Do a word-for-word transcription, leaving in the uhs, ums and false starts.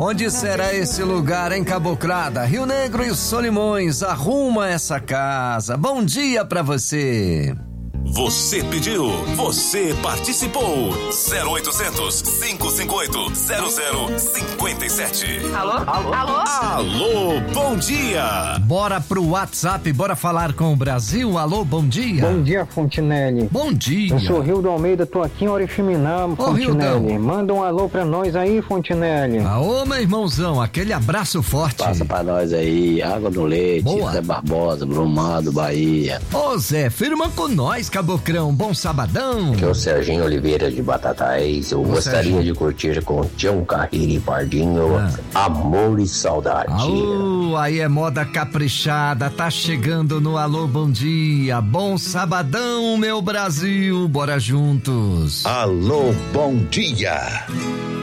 Onde será esse lugar, hein, Caboclada? Rio Negro e Solimões, arruma essa casa. Bom dia pra você. Você pediu, você participou. zero oitocentos, cinco cinco oito, zero zero cinco sete. Alô? Alô? Alô? Alô, bom dia. Bora pro WhatsApp, bora falar com o Brasil. Alô, bom dia. Bom dia, Fontinelli. Bom dia. Eu sou Rildo Almeida, tô aqui em Orifiminã, Fontinelli. Rildão. Manda um alô pra nós aí, Fontinelli. Aô, meu irmãozão, aquele abraço forte. Passa pra nós aí, água no leite. Boa. Zé Barbosa, Brumado, Bahia. Ô Zé, firma com nós, Cabocrão. Bom sabadão. Aqui é o Serginho Oliveira de Batatais. Eu Ô, gostaria Serginho. de curtir com Tião Carreiro e Pardinho, Ah. Amor e Saudade. Aô, aí é moda caprichada, tá chegando no Alô, bom dia. Bom sabadão, meu Brasil, bora juntos. Alô, bom dia.